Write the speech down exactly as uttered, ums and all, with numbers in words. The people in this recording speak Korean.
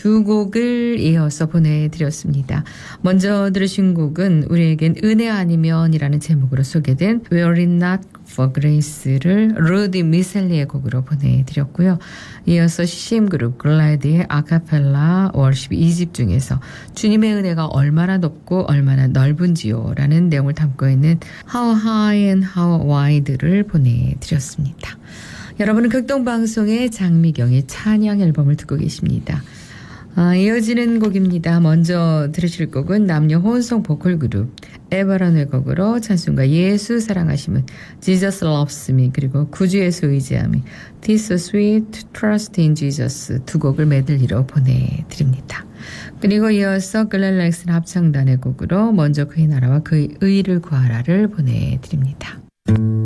두 곡을 이어서 보내드렸습니다. 먼저 들으신 곡은 우리에겐 은혜 아니면이라는 제목으로 소개된 Were It Not for Grace를 루디 미셀리의 곡으로 보내드렸고요. 이어서 씨씨엠그룹 글라디의 아카펠라 월십 이 집 중에서 주님의 은혜가 얼마나 높고 얼마나 넓은지요 라는 내용을 담고 있는 How High and How Wide를 보내드렸습니다. 여러분은 극동방송의 장미경의 찬양 앨범을 듣고 계십니다. 아, 이어지는 곡입니다. 먼저 들으실 곡은 남녀 혼성 보컬 그룹 에버런의 곡으로 찬송가 예수 사랑하심은 Jesus Loves Me 그리고 구주 예수 의지함이 This Sweet Trust in Jesus 두 곡을 메들리로 보내드립니다. 그리고 이어서 글렌 렉슨 합창단의 곡으로 먼저 그의 나라와 그의 의를 구하라를 보내드립니다.